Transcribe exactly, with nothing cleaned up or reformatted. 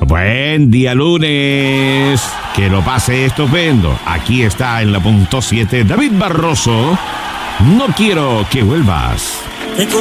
Buen día lunes. Que lo pase estupendo. Aquí está en la punto siete David Barroso. No quiero que vuelvas. Te